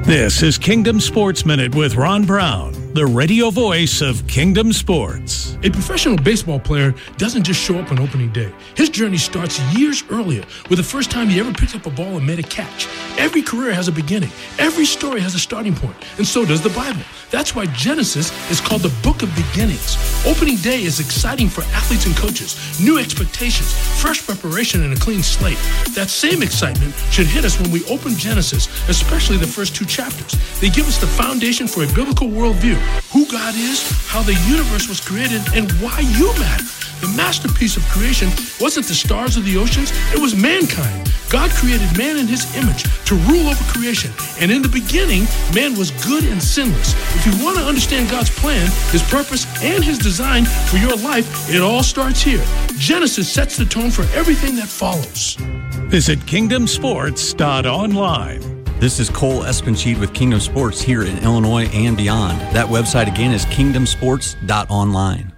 This is Kingdom Sports Minute with Ron Brown, the radio voice of Kingdom Sports. A professional baseball player doesn't just show up on opening day. His journey starts years earlier with the first time he ever picked up a ball and made a catch. Every career has a beginning. Every story has a starting point, and so does the Bible. That's why Genesis is called the Book of Beginnings. Opening day is exciting for athletes and coaches. New expectations, fresh preparation, and a clean slate. That same excitement should hit us when we open Genesis, especially the first two chapters. They give us the foundation for a biblical worldview, who God is, how the universe was created, and why you matter. The masterpiece of creation wasn't the stars or the oceans, it was mankind. God created man in his image to rule over creation. And in the beginning, man was good and sinless. If you want to understand God's plan, his purpose, and his design for your life, it all starts here. Genesis sets the tone for everything that follows. Visit kingdomsports.online. This is Cole Espenscheid with Kingdom Sports here in Illinois and beyond. That website again is kingdomsports.online.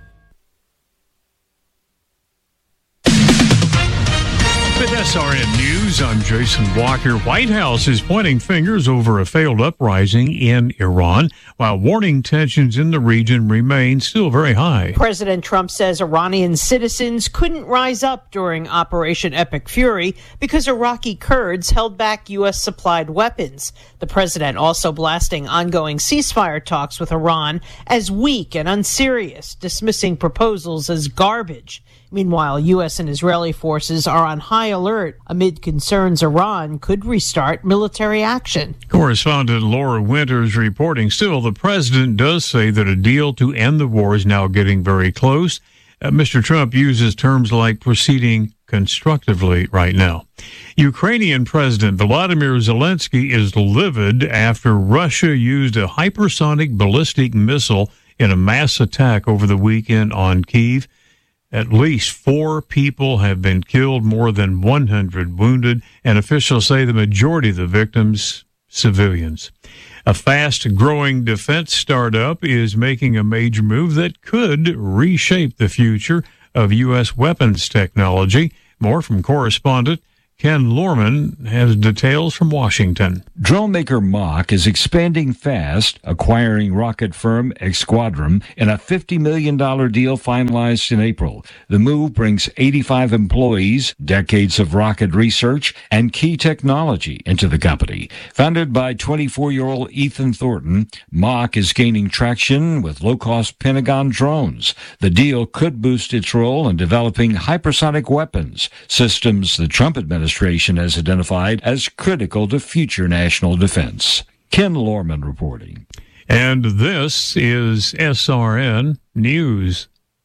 With SRN News, I'm Jason Walker. White House is pointing fingers over a failed uprising in Iran, while warning tensions in the region remain still very high. President Trump says Iranian citizens couldn't rise up during Operation Epic Fury because Iraqi Kurds held back U.S.-supplied weapons. The president also blasting ongoing ceasefire talks with Iran as weak and unserious, dismissing proposals as garbage. Meanwhile, U.S. and Israeli forces are on high alert amid concerns Iran could restart military action. Correspondent Laura Winters reporting. Still, the president does say that a deal to end the war is now getting very close. Mr. Trump uses terms like proceeding constructively right now. Ukrainian President Volodymyr Zelensky is livid after Russia used a hypersonic ballistic missile in a mass attack over the weekend on Kyiv. At least 4 people have been killed, more than 100 wounded, and officials say the majority of the victims, civilians. A fast-growing defense startup is making a major move that could reshape the future of U.S. weapons technology. More from correspondent Ken Lorman has details from Washington. Drone maker Mach is expanding fast, acquiring rocket firm Esquadron in a $50 million deal finalized in April. The move brings 85 employees, decades of rocket research, and key technology into the company. Founded by 24-year-old Ethan Thornton, Mach is gaining traction with low-cost Pentagon drones. The deal could boost its role in developing hypersonic weapons, systems the Trump administration has identified as critical to future national defense. Ken Lorman reporting. And this is SRN News.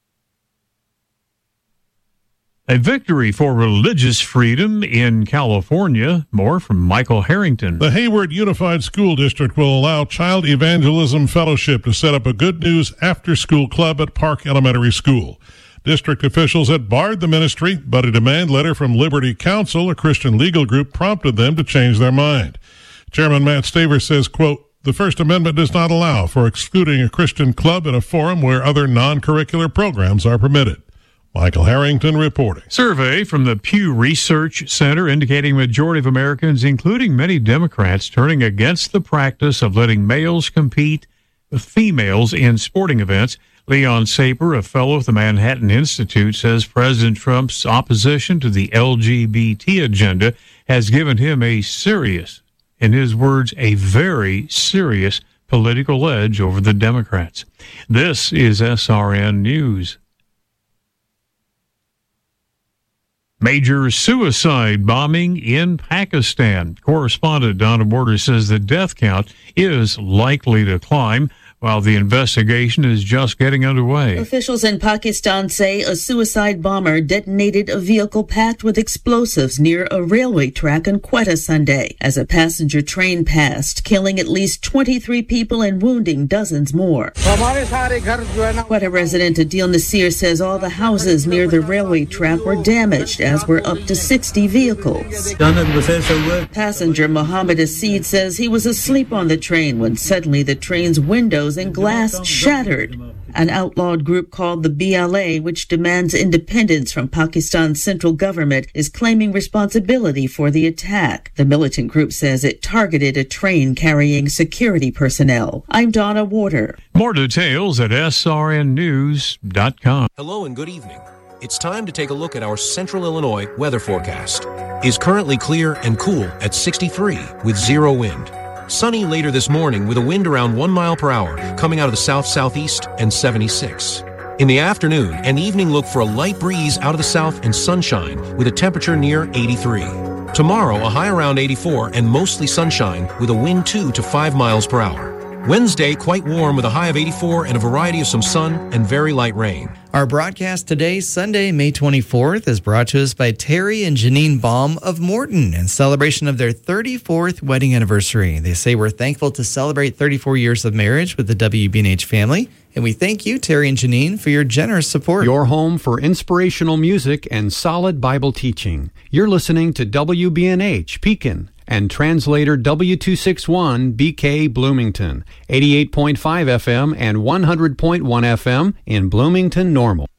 A victory for religious freedom in California. More from Michael Harrington. The Hayward Unified School District will allow Child Evangelism Fellowship to set up a Good News after-school club at Park Elementary School. District officials had barred the ministry, but a demand letter from Liberty Counsel, a Christian legal group, prompted them to change their mind. Chairman Matt Staver says, quote, "The First Amendment does not allow for excluding a Christian club in a forum where other non-curricular programs are permitted." Michael Harrington reporting. Survey from the Pew Research Center indicating majority of Americans, including many Democrats, turning against the practice of letting males compete with females in sporting events. Leon Saper, a fellow at the Manhattan Institute, says President Trump's opposition to the LGBT agenda has given him a serious, in his words, a very serious political edge over the Democrats. This is SRN News. Major suicide bombing in Pakistan. Correspondent Donna Borders says the death count is likely to climb, while the investigation is just getting underway. Officials in Pakistan say a suicide bomber detonated a vehicle packed with explosives near a railway track on Quetta Sunday as a passenger train passed, killing at least 23 people and wounding dozens more. Quetta resident Adil Nasir says all the houses near the railway track were damaged, as were up to 60 vehicles. Passenger Mohammed Asid says he was asleep on the train when suddenly the train's windows and glass shattered. An outlawed group called the BLA, which demands independence from Pakistan's central government, is claiming responsibility for the attack. The militant group says it targeted a train carrying security personnel. I'm Donna Warder. More details at srnnews.com. Hello and good evening. It's time to take a look at our Central Illinois weather forecast. Is currently clear and cool at 63 with zero wind. Sunny later this morning with a wind around 1 mile per hour coming out of the south-southeast and 76. In the afternoon and evening, look for a light breeze out of the south and sunshine with a temperature near 83. Tomorrow, a high around 84 and mostly sunshine with a wind 2 to 5 miles per hour. Wednesday, quite warm with a high of 84 and a variety of some sun and very light rain. Our broadcast today, Sunday, May 24th, is brought to us by Terry and Janine Baum of Morton in celebration of their 34th wedding anniversary. They say we're thankful to celebrate 34 years of marriage with the WBNH family. And we thank you, Terry and Janine, for your generous support. Your home for inspirational music and solid Bible teaching. You're listening to WBNH Pekin and translator W261 BK Bloomington, 88.5 FM and 100.1 FM in Bloomington Normal.